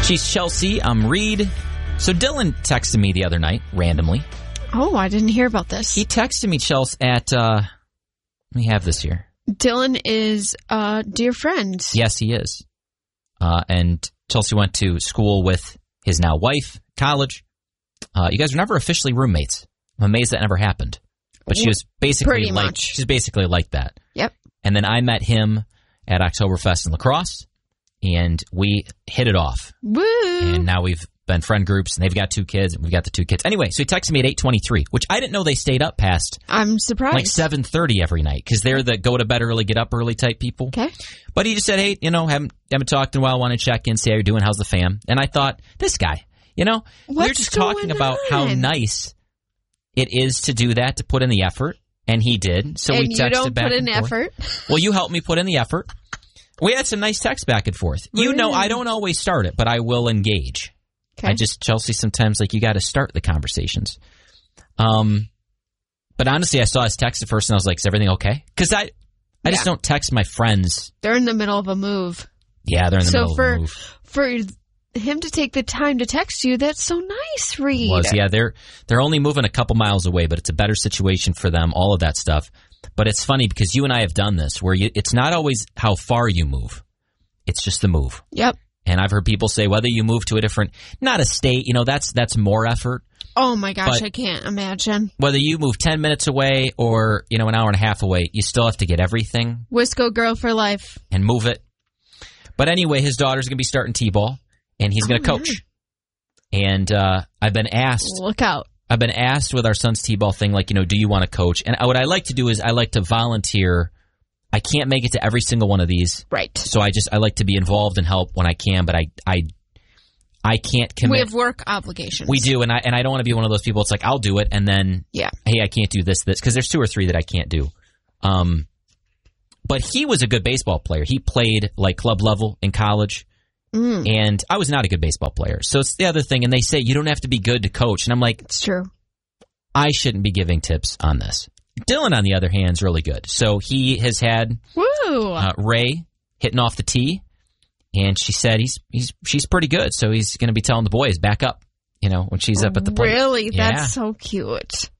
She's Chelsea. I'm Reed. So Dylan texted me the other night, randomly. Oh, I didn't hear about this. He texted me, Chelsea, at, let me have this here. Dylan is a dear friend. Yes, he is. And Chelsea went to school with his now wife, college. You guys were never officially roommates. I'm amazed that never happened. But she was basically she's basically like that. Yep. And then I met him at Oktoberfest in La Crosse, and we hit it off. Woo! And now we've been friend groups, and they've got 2 kids, and we've got the 2 kids. Anyway, so he texted me at 8:23, which I didn't know they stayed up past. I'm surprised. Like 7:30 every night, because they're the go to bed early, get up early type people. Okay. But he just said, hey, haven't talked in a while, want to check in, see how you're doing, how's the fam? And I thought, this guy, we were just talking about how nice it is to do that, to put in the effort, and he did. So we texted you don't back put in and forth. effort? Well, you helped me put in the effort. We had some nice texts back and forth. I don't always start it, but I will engage. Okay. Chelsea, sometimes, you got to start the conversations. But honestly, I saw his text at first, and I was like, is everything okay? Because I just don't text my friends. They're in the middle of a move. Yeah, they're in the middle of a move. For him to take the time to text you, that's so nice, Reed. Yeah, they're only moving a couple miles away, but it's a better situation for them, all of that stuff. But it's funny because you and I have done this where it's not always how far you move. It's just the move. Yep. And I've heard people say whether you move to a different, not a state, that's more effort. Oh my gosh, I can't imagine. Whether you move 10 minutes away or, an hour and a half away, you still have to get everything. Wisco girl for life. And move it. But anyway, his daughter's going to be starting T-ball. And he's going to coach. And I've been asked. Look out. I've been asked with our son's T-ball thing, do you want to coach? And what I like to do is I like to volunteer. I can't make it to every single one of these. Right. So I like to be involved and help when I can, but I can't commit. We have work obligations. We do, and I don't want to be one of those people. It's like, I'll do it, and then, hey, I can't do this, because there's 2 or 3 that I can't do. But he was a good baseball player. He played, club level in college. And I was not a good baseball player. So it's the other thing. And they say you don't have to be good to coach. And I'm like, it's true. I shouldn't be giving tips on this. Dylan, on the other hand, is really good. So he has had Ray hitting off the tee. And she said she's pretty good. So he's going to be telling the boys, back up, when she's up at the plate. Really? That's so cute.